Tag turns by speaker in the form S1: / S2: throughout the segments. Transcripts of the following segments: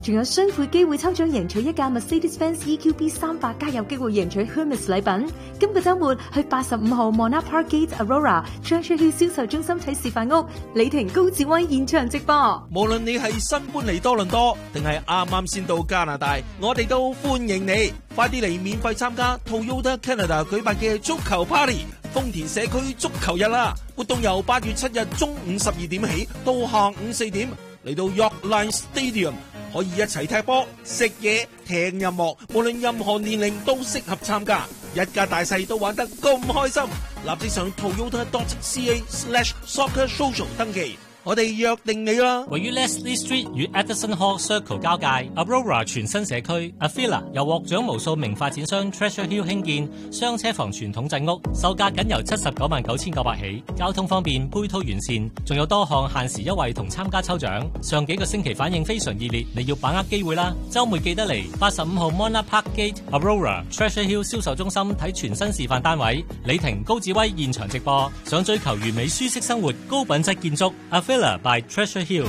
S1: 仲有雙倍機會抽獎贏取一架 Mercedes-Benz EQB 300加，有機會贏取 Hermes 禮品。今個週末去85號 Monarch Parkgate Aurora Treasure Hill 銷售中心睇示範屋，李婷高志威現場直播。
S2: 無論你係新搬嚟多倫多，定係啱啱先到加拿大，我哋都歡迎你。快啲嚟免費參加 Toyota Canada 舉辦嘅足球 Party 豐田社區足球日啦！活動由8月7日中午12點起到下午4點，嚟到 Yorkline Stadium。可以一齊踢波、食嘢、聽音樂，無論任何年齡都適合參加，一家大細都玩得咁開心。立即上 toyota.ca/soccersocial 登記，我哋約定你啦。
S3: 位於 Leslie Street 與 Edison Hall Circle 交界 Aurora 全新社區 Avila 由獲獎無數名發展商 Treasure Hill 興建雙車房傳統鎮屋，售價僅由799900起，交通方便，配套完善，仲有多項限時優惠同參加抽獎。上幾個星期反應非常熱烈，你要把握機會啦！週末記得嚟85號 Monarch Parkgate Aurora Treasure Hill 銷售中心睇全新示範單位，李婷高志威現場直播。想追求完美舒適生活、高品質建築Villa by Treasure Hill。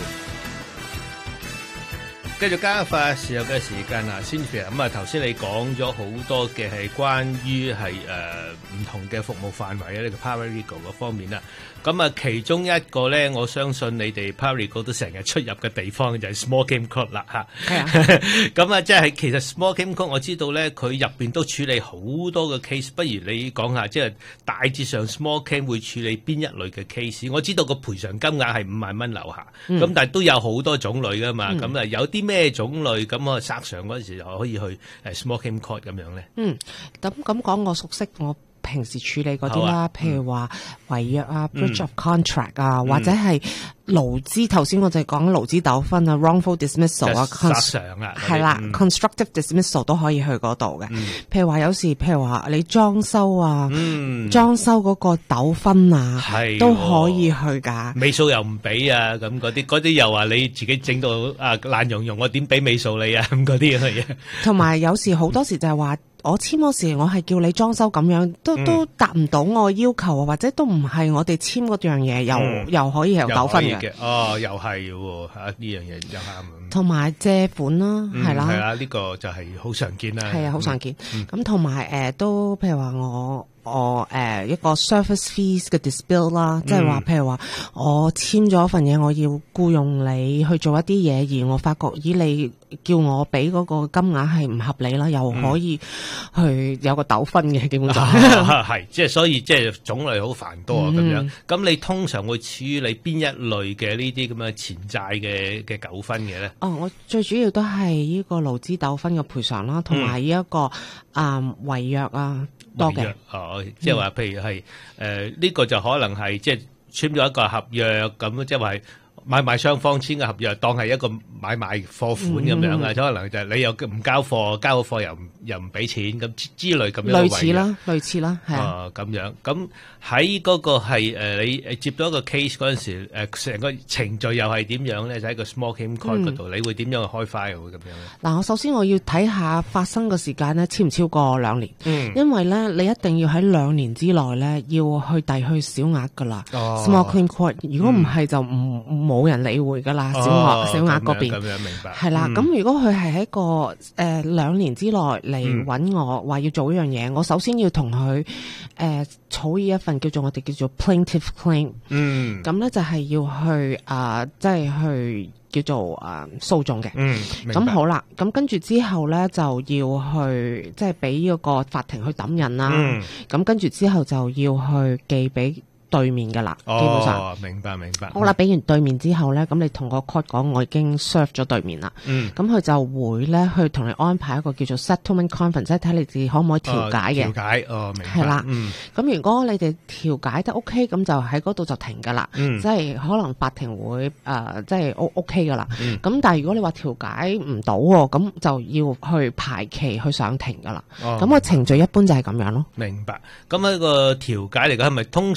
S4: 繼續加快時候嘅時間啊 Cynthia， 咁啊頭先你講咗好多嘅係關於係唔同嘅服務範圍啊，呢個 Paralegal 嗰方面啦。咁啊其中一個咧，我相信你哋 Paralegal 都成日出入嘅地方就係 Small Claim Court 啦嚇。係啊。咁啊即係其實 Small Claim Court 我知道咧，佢入邊都處理好多嘅 case。不如你講下，即係大致上 Small Claim 會處理邊一類嘅 case？我知道個賠償金額係5萬蚊樓下，咁但係都有好多種類噶嘛。咁啊有啲咩種類咁我索償嗰陣時就可以去Small Claim Court 咁樣咧？
S5: 咁講我熟悉我平時處理嗰啲啦，譬如話違約啊、breach of contract 啊，或者係勞資，頭先我就講勞資糾紛啊、wrongful dismissal 啊、
S4: 索償啊，
S5: 係啦，constructive dismissal 都可以去嗰度嘅。譬如話有時，譬如話你裝修啊，裝修嗰個糾紛啊，都可以去㗎。
S4: 尾數又唔俾啊，咁嗰啲又話你自己整到爛溶溶，我點俾尾數你啊？咁嗰啲咁嘅嘢。同
S5: 埋有時好多時就係話，我簽嗰時我係叫你裝修咁樣，都達唔到我要求啊，或者都唔係我哋簽嗰樣嘢，又可以有糾紛嘅。
S4: 哦，又係喎嚇，呢樣嘢又啱。
S5: 同埋借款啦，係啦，
S4: 係啦，呢個就係好常見啦。
S5: 係啊，好常見。咁同埋都譬如話我一個 service fees 嘅 dispute 啦，即係話譬如話我簽咗份嘢，我要僱用你去做一啲嘢，而我發覺你叫我俾嗰個金額係唔合理啦，又可以去有個糾紛嘅，基本上
S4: 係即係所以即係種類好繁多啊咁樣。咁你通常會處理邊一類嘅呢啲咁嘅錢債嘅糾紛嘅咧？
S5: 我最主要都係呢個勞資糾紛嘅賠償啦，同埋呢一個違約啊多嘅。
S4: 即係話譬如係呢個就可能係即係簽咗一個合約咁，即係話買賣雙方簽嘅合約，當係一個買賣貨款咁樣啊，可能就係你又唔交貨，交咗貨又唔俾錢咁之類咁樣。
S5: 類似啦，係啊。
S4: 咁樣咁喺嗰個係你接到一個 case 嗰陣時，成個程序又係點樣咧？就喺個 Small Claim Court 嗰度，你會點樣去開 file 咁樣咧？
S5: 嗱，我首先我要睇下發生嘅時間咧，超唔超過2年？因為咧你一定要喺2年之內咧要去遞去小額噶啦。Small Claim Court 如果唔係就冇人理會噶啦，小額嗰邊。咁樣明白。係啦，咁如果佢係喺個2年之內嚟揾我話要做一樣嘢，我首先要同佢草擬一份叫做我哋叫做 plaintiff claim。咁咧就係要去即係去叫做訴訟嘅。咁好啦，咁跟住之後咧就要去即係俾嗰個法庭去抌印啦。咁跟住之後就要去寄俾對面㗎啦，基本上。明白。好啦，俾完對面之後咧，咁你同個 court 講，我已經 serve 咗對面啦。咁佢就會咧去同你安排一個叫做 settlement conference，即係睇你哋可唔可以調解嘅。調解，明白。係啦。咁如果你哋調解得 OK，咁就喺嗰度就停㗎啦。即係可能法庭會即係 OK 㗎啦。咁但係如果你話調解唔到喎，咁就要去排期去上庭㗎啦。咁個程序一般就係咁樣咯。明白。咁喺個調解嚟講，係咪通常都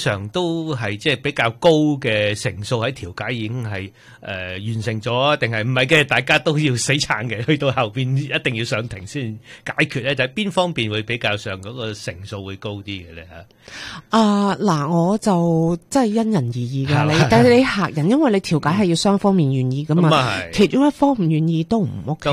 S4: 都係即係比較高嘅成數喺調解已經係完成咗，定係唔係嘅？大家都要死撐嘅，去到後邊一定要上庭先解決咧。就係邊方面會比較上嗰個成數會高啲嘅咧嚇？
S5: 嗱，我就真係因人而異㗎。但係你客人，因為你調解係要雙方面願意㗎嘛，其中一方唔願意都唔 OK。